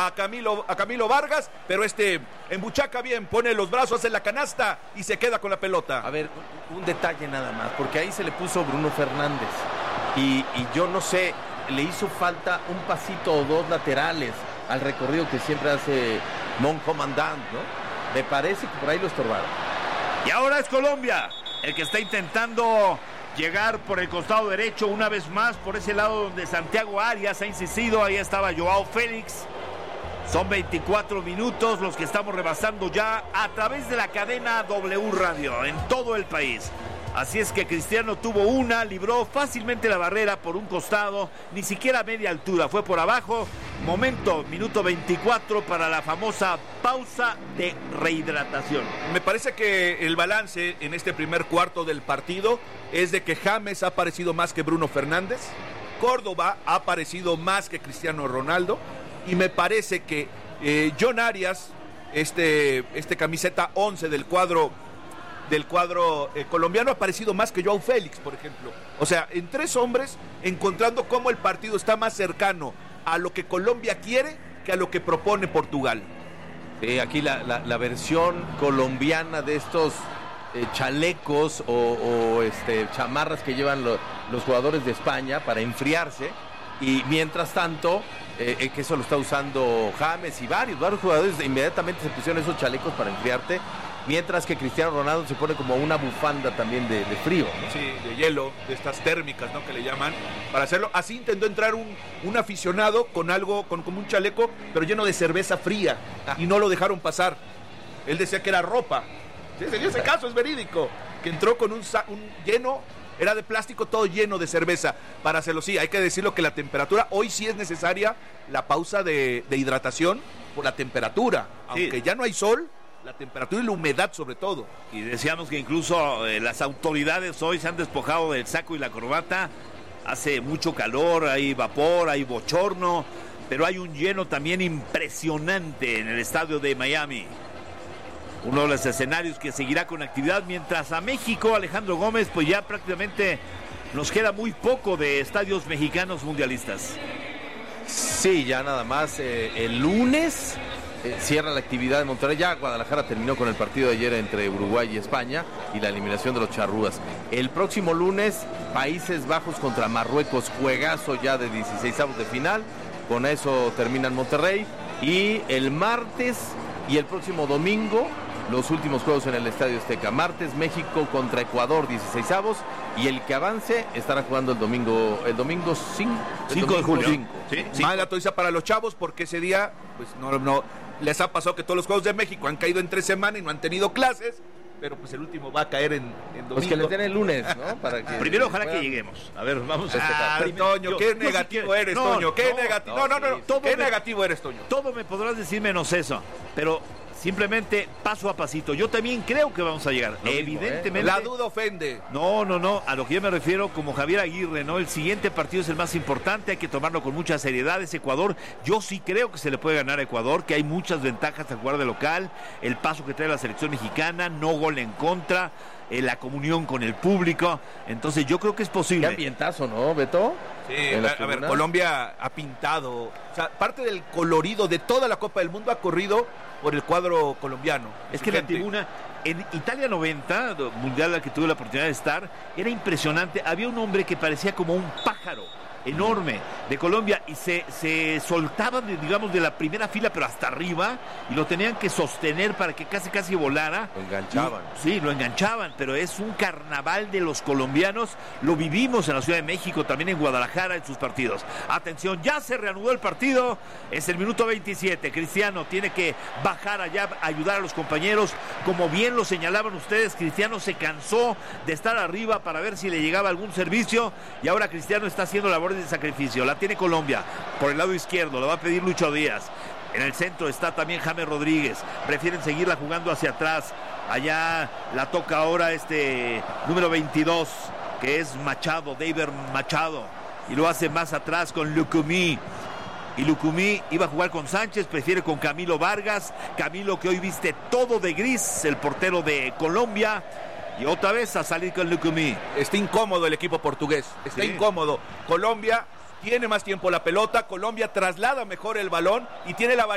a Camilo Vargas, pero embuchaca bien, pone los brazos en la canasta y se queda con la pelota. A ver, un detalle nada más, porque ahí se le puso Bruno Fernández y yo no sé, le hizo falta un pasito o dos laterales al recorrido que siempre hace Mon Comandant, ¿no? Me parece que por ahí lo estorbaron. Y ahora es Colombia el que está intentando llegar por el costado derecho una vez más, por ese lado donde Santiago Arias ha insistido. Ahí estaba Joao Félix. Son 24 minutos los que estamos rebasando ya a través de la cadena W Radio en todo el país. Así es que Cristiano tuvo una, libró fácilmente la barrera por un costado, ni siquiera a media altura, fue por abajo. Minuto 24 para la famosa pausa de rehidratación. Me parece que el balance en este primer cuarto del partido es de que James ha aparecido más que Bruno Fernández, Córdoba ha aparecido más que Cristiano Ronaldo, y me parece que John Arias, camiseta 11 del cuadro colombiano, ha aparecido más que Joao Félix, por ejemplo. O sea, en tres hombres, encontrando cómo el partido está más cercano a lo que Colombia quiere que a lo que propone Portugal. Aquí la versión colombiana de estos chalecos o chamarras que llevan los jugadores de España para enfriarse, y mientras tanto que eso lo está usando James y varios jugadores inmediatamente se pusieron esos chalecos para enfriarte, mientras que Cristiano Ronaldo se pone como una bufanda también de frío, ¿no? Sí, de hielo, de estas térmicas, ¿no?, que le llaman, para hacerlo. Así intentó entrar un aficionado con algo, como un chaleco, pero lleno de cerveza fría, y no lo dejaron pasar. Él decía que era ropa. Sí, se dio ese caso, es verídico, que entró con un lleno, era de plástico, todo lleno de cerveza, para hacerlo. Sí, hay que decirlo que la temperatura, hoy sí es necesaria la pausa de hidratación por la temperatura, aunque sí, ya no hay sol, la temperatura y la humedad sobre todo. Y decíamos que incluso las autoridades hoy se han despojado del saco y la corbata. Hace mucho calor, hay vapor, hay bochorno, pero hay un lleno también impresionante en el estadio de Miami. Uno de los escenarios que seguirá con actividad, mientras a México, Alejandro Gómez, pues ya prácticamente nos queda muy poco de estadios mexicanos mundialistas. Sí, ya nada más el lunes cierra la actividad de Monterrey. Ya Guadalajara terminó con el partido de ayer entre Uruguay y España y la eliminación de los charrúas. El próximo lunes, Países Bajos contra Marruecos, juegazo ya de 16avos de final. Con eso termina en Monterrey. Y el martes y el próximo domingo, los últimos juegos en el Estadio Azteca. Martes, México contra Ecuador, 16avos. Y el que avance estará jugando el domingo 5 de julio. 5. Sí. Mala noticia para los chavos, porque ese día, pues no les ha pasado que todos los juegos de México han caído en 3 semanas y no han tenido clases, pero pues el último va a caer en domingo. Pues que les den el lunes, ¿no? Para que primero ojalá que lleguemos. A ver, vamos a Toño, qué negativo eres, Toño. Qué negativo. No. Qué negativo eres, Toño. Todo me podrás decir menos eso, pero simplemente paso a pasito. Yo también creo que vamos a llegar. Evidentemente. La duda ofende. No. A lo que yo me refiero, como Javier Aguirre, ¿no? El siguiente partido es el más importante, hay que tomarlo con mucha seriedad. Es Ecuador. Yo sí creo que se le puede ganar a Ecuador, que hay muchas ventajas a jugar de local. El paso que trae la selección mexicana, no gol en contra, la comunión con el público. Entonces yo creo que es posible. Qué ambientazo, ¿no, Beto? Sí, a ver, Colombia ha pintado, o sea, parte del colorido de toda la Copa del Mundo ha corrido por el cuadro colombiano. Es que la tribuna en Italia 90, mundial al que tuve la oportunidad de estar, era impresionante. Había un hombre que parecía como un pájaro enorme de Colombia y se soltaban, digamos, de la primera fila, pero hasta arriba, y lo tenían que sostener para que casi volara. Lo enganchaban. Sí, lo enganchaban, pero es un carnaval de los colombianos. Lo vivimos en la Ciudad de México, también en Guadalajara, en sus partidos. Atención, ya se reanudó el partido, es el minuto 27. Cristiano tiene que bajar allá, ayudar a los compañeros. Como bien lo señalaban ustedes, Cristiano se cansó de estar arriba para ver si le llegaba algún servicio, y ahora Cristiano está haciendo labores de sacrificio. La tiene Colombia por el lado izquierdo, la va a pedir Lucho Díaz. En el centro está también James Rodríguez. Prefieren seguirla jugando hacia atrás. Allá la toca ahora número 22, que es Machado, David Machado, y lo hace más atrás con Lucumí. Y Lucumí iba a jugar con Sánchez, prefiere con Camilo Vargas. Camilo, que hoy viste todo de gris, el portero de Colombia. Y otra vez a salir con Lucumí. Está incómodo el equipo portugués. Está incómodo. Colombia tiene más tiempo la pelota. Colombia traslada mejor el balón y tiene la